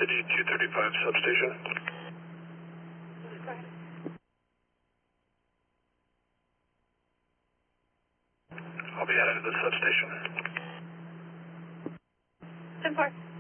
City 235 substation. I'll be headed to the substation. 10-4.